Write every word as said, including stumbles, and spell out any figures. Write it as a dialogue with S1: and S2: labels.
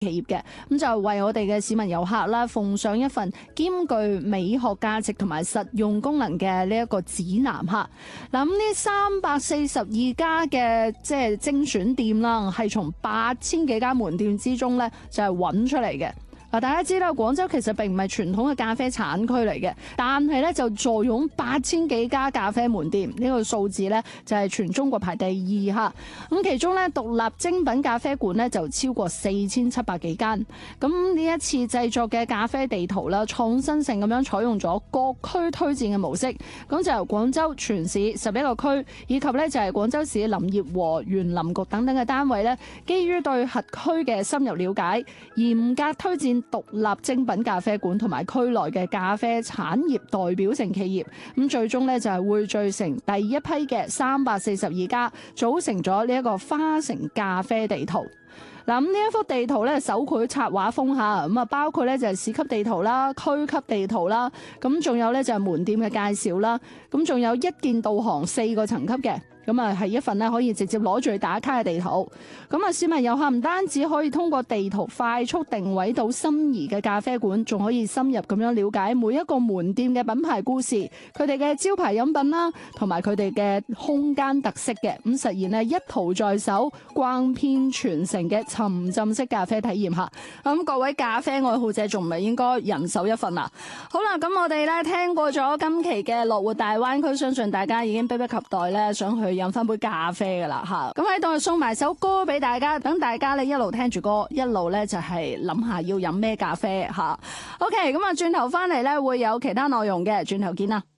S1: 企業嘅，咁就為我哋嘅市民遊客啦奉上一份兼具美學價值同埋實用功能嘅呢一個指南吓。嗱，咁呢三百四十二家嘅即係精選店啦，係從八千幾間門店之中咧就係揾出嚟嘅。嗱，大家知道廣州其實並唔係傳統嘅咖啡產區嚟嘅，但係咧就坐擁八千幾家咖啡門店，呢個數字咧就係全中國排第二嚇。咁其中咧獨立精品咖啡館咧就超過四千七百幾間。咁呢一次製作嘅咖啡地圖啦，創新性咁樣採用咗各區推薦嘅模式，咁就由廣州全市十一個區，以及咧就係廣州市林業和園林局等等嘅單位咧，基於對轄區嘅深入了解，嚴格推薦獨立精品咖啡館同埋區內嘅咖啡產業代表性企業，咁最終咧就係匯聚成第一批嘅三百四十二家，組成咗呢一個花城咖啡地圖。嗱，咁呢一幅地圖咧手繪插畫風下，咁啊包括咧就係市級地圖啦、區級地圖啦，咁仲有咧就係門店嘅介紹啦，咁仲有一鍵導航四個層級嘅。咁啊，係一份咧可以直接攞住去打卡嘅地圖。咁啊，市民遊客唔單止可以通過地圖快速定位到心儀嘅咖啡館，仲可以深入咁樣了解每一個門店嘅品牌故事、佢哋嘅招牌飲品啦，同埋佢哋嘅空間特色嘅，咁實現咧一途在手、逛遍全城嘅沉浸式咖啡體驗下。咁各位咖啡愛好者仲唔係應該人手一份啊？好啦，咁我哋咧聽過咗今期嘅樂活大灣區，相信大家已經迫不及待咧想去飲翻杯咖啡噶啦吓，咁喺度送埋首歌俾大家，等大家咧一路聽住歌，一路咧就係諗下要飲咩咖啡吓。OK，咁啊轉頭翻嚟咧會有其他內容嘅，轉頭見啦。